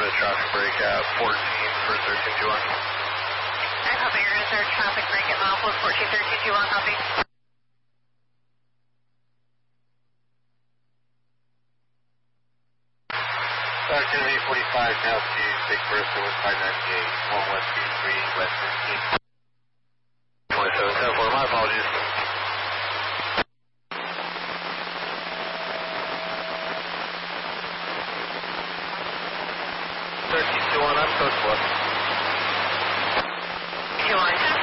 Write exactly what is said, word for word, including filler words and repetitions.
a traffic break at fourteen for thirteen two one. I copy. Is there a traffic break at milepost fourteen thirteen two one? Copy. Uh, Kennedy forty-five, now to Big Bertha with five ninety-eight, one one two three, West fifteen. twenty-seven ten four, my apologies. thirteen two one, I'm coast west. two one.